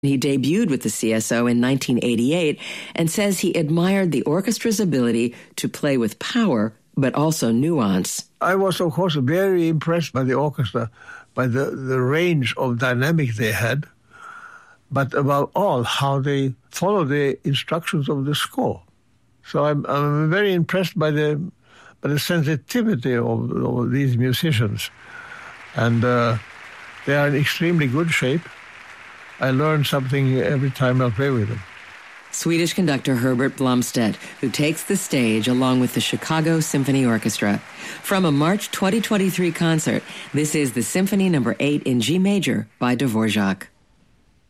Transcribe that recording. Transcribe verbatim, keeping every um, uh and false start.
He debuted with the C S O in nineteen eighty-eight and says he admired the orchestra's ability to play with power, but also nuance. I was, of course, very impressed by the orchestra, by the, the range of dynamic they had, but above all, how they followed the instructions of the score. So I'm, I'm very impressed by the, by the sensitivity of, of these musicians. And uh, they are in extremely good shape. I learn something every time I play with them. Swedish conductor Herbert Blomstedt, who takes the stage along with the Chicago Symphony Orchestra. From a March twenty twenty-three concert, this is the Symphony Number eight in G Major by Dvorak.